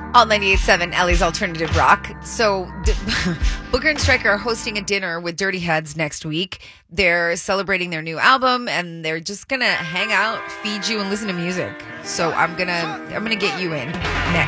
Alt 98.7, Ellie's Alternative Rock. So, Booker and Stryker are hosting a dinner with Dirty Heads next week. They're celebrating their new album, and they're just gonna hang out, feed you, and listen to music. So I'm gonna get you in next.